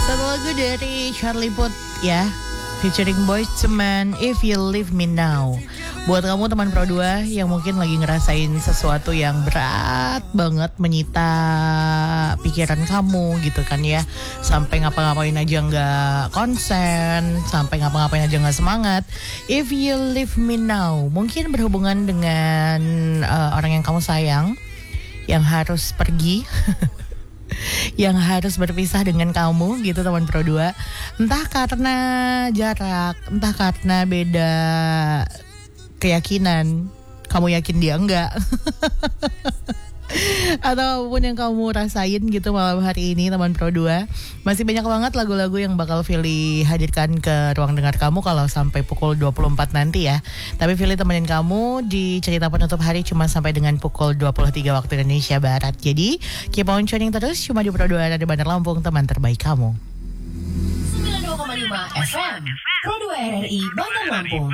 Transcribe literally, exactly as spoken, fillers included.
Satu lagu dari Charlie Puth ya, featuring Boyz two Men, If You Leave Me Now. Buat kamu teman Pro dua yang mungkin lagi ngerasain sesuatu yang berat banget menyita pikiran kamu gitu kan ya, sampai ngapa-ngapain aja nggak konsen, sampai ngapa-ngapain aja nggak semangat. If You Leave Me Now mungkin berhubungan dengan uh, orang yang kamu sayang yang harus pergi yang harus berpisah dengan kamu gitu teman Pro dua. Entah karena jarak, entah karena beda keyakinan, kamu yakin dia enggak atau apapun yang kamu rasain gitu malam hari ini teman Pro dua. Masih banyak banget lagu-lagu yang bakal Fili hadirkan ke ruang dengar kamu kalau sampai pukul dua puluh empat nanti ya. Tapi Fili temenin kamu di cerita penutup hari cuma sampai dengan pukul dua puluh tiga waktu Indonesia Barat. Jadi keep on tuning terus cuma di Pro dua Radio Bandar Lampung, teman terbaik kamu. sembilan puluh dua koma lima F M Pro dua R R I Bandar Lampung.